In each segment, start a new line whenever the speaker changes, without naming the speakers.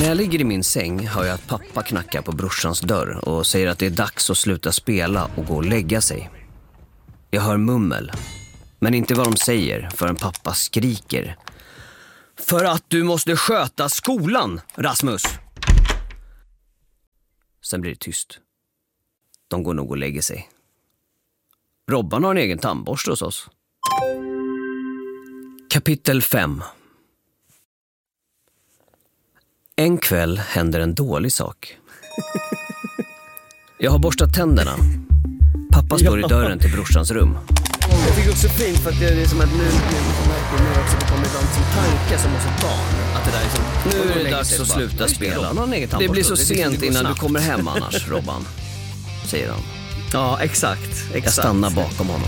När jag ligger i min säng hör jag att pappa knackar på brorsans dörr och säger att det är dags att sluta spela och gå och lägga sig. Jag hör mummel, men inte vad de säger förrän pappa skriker. För att du måste sköta skolan, Rasmus! Sen blir det tyst. De går nog och lägger sig. Robban har en egen tandborste hos oss. Kapitel 5. En kväll händer en dålig sak. Jag har borstat tänderna. Pappa står i dörren till brorsans rum. Jag tycker också fint för att det är som att nu också det kommer ibland som tankar som hos ett barn. Att det där är som, nu är det dags att sluta spela. Det blir så sent innan du kommer hem annars, Robban, säger han.
Ja, exakt.
Jag stannar bakom honom.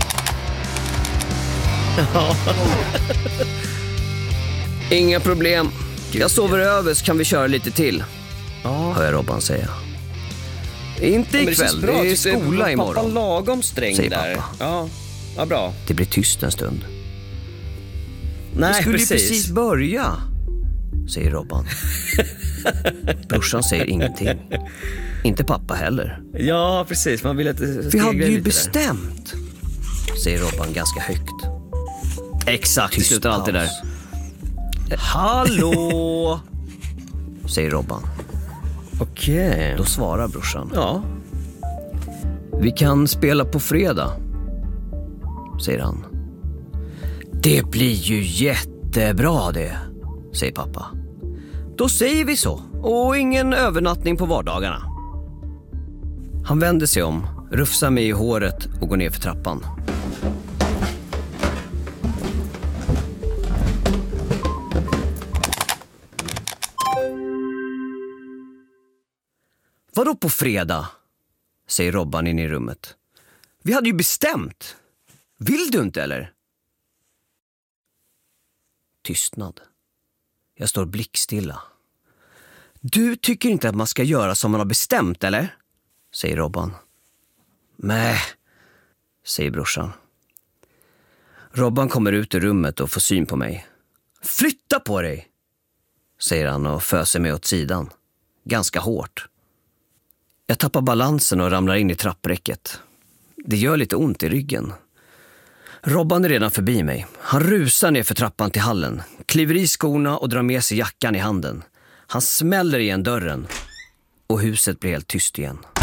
Inga problem. Jag sover över så kan vi köra lite till.
Ja.
Hör jag Robban säga. Inte ikväll, det är skola imorgon.
Pappa lagom sträng
säger
där.
Pappa.
Ja, bra.
Det blir tyst en stund.
Nej,
det skulle ju precis börja, säger Robban. Brorsan säger ingenting. Inte pappa heller.
Ja, precis. Man vill att det
vi hade ju bestämt, säger Robban ganska högt.
Exakt,
tyst
slutar alltid där.
Hallå, säger Robban.
Okej.
Då svarar brorsan.
Ja.
Vi kan spela på fredag, säger han. Det blir ju jättebra det, säger pappa. Då säger vi så. Och ingen övernattning på vardagarna. Han vänder sig om, rufsar mig i håret och går ner för trappan. Vadå på fredag? Säger Robban in i rummet. Vi hade ju bestämt. Vill du inte eller? Tystnad. Jag står blickstilla. Du tycker inte att man ska göra som man har bestämt, eller? Säger Robban. Nej, säger brorsan. Robban kommer ut ur rummet och får syn på mig. Flytta på dig, säger han och föser mig åt sidan. Ganska hårt. Jag tappar balansen och ramlar in i trappräcket. Det gör lite ont i ryggen. Robban är redan förbi mig. Han rusar ner för trappan till hallen, kliver i skorna och drar med sig jackan i handen. Han smäller igen dörren och huset blir helt tyst igen.